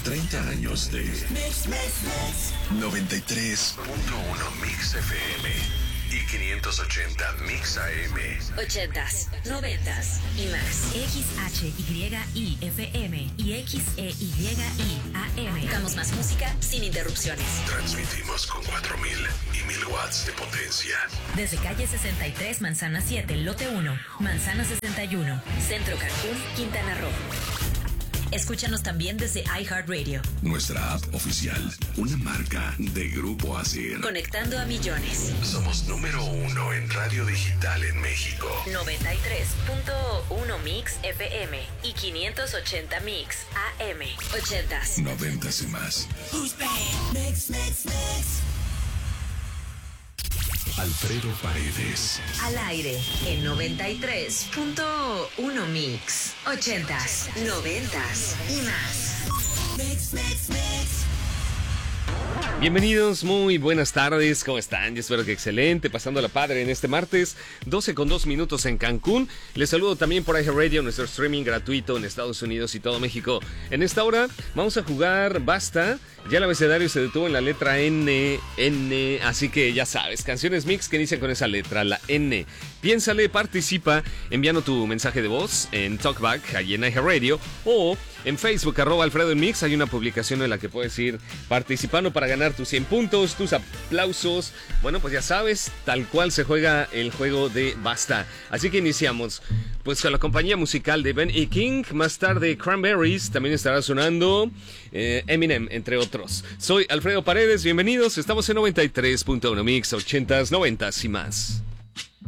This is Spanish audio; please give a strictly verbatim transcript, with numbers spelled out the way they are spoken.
treinta años de Mix, Mix, Mix. noventa y tres punto uno Mix F M y quinientos ochenta Mix A M. ochentas, noventas y más. X H Y I F M y X E Y I A M. Damos más música sin interrupciones. Transmitimos con cuatro mil y mil watts de potencia. Desde calle sesenta y tres, Manzana siete, lote uno, Manzana sesenta y uno. Centro Cancún, Quintana Roo. Escúchanos también desde iHeartRadio. Nuestra app oficial, una marca de Grupo Asir. Conectando a millones. Somos número uno en radio digital en México. noventa y tres punto uno Mix F M y quinientos ochenta Mix A M. ochentas. Noventas y más. Who's bad? Mix, Mix, Mix. Alfredo Paredes. Al aire en noventa y tres punto uno Mix. ochentas, noventas y más. Mix, Mix, Mix. Bienvenidos, muy buenas tardes, ¿cómo están? Yo espero que excelente, pasando la padre en este martes, doce con dos minutos en Cancún. Les saludo también por iHeartRadio, nuestro streaming gratuito en Estados Unidos y todo México. En esta hora vamos a jugar Basta, ya el abecedario se detuvo en la letra N, N, así que ya sabes, canciones mix que inician con esa letra, la N. Piénsale, participa enviando tu mensaje de voz en Talkback, allí en iHeartRadio, o en Facebook, arroba Alfredo en Mix, hay una publicación en la que puedes ir participando para ganar tus cien puntos, tus aplausos. Bueno, pues ya sabes, tal cual se juega el juego de Basta. Así que iniciamos, pues con la compañía musical de Ben y King, más tarde Cranberries, también estará sonando eh, Eminem, entre otros. Soy Alfredo Paredes, bienvenidos, estamos en noventa y tres punto uno Mix, ochentas, noventas y más.